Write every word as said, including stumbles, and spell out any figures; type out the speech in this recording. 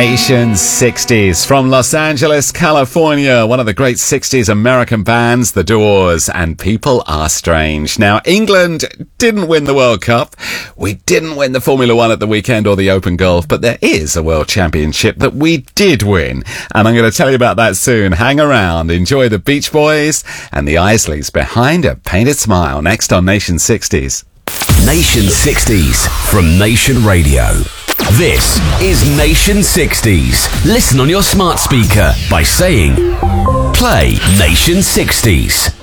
Nation sixties from Los Angeles, California. One of the great sixties American bands, The Doors, and People Are Strange. Now, England didn't win the World Cup. We didn't win the Formula One at the weekend or the Open Golf, but there is a World Championship that we did win. And I'm going to tell you about that soon. Hang around. Enjoy the Beach Boys and the Isleys Behind a Painted Smile next on Nation sixties. Nation sixties from Nation Radio. This is Nation sixties. Listen on your smart speaker by saying, play Nation sixties.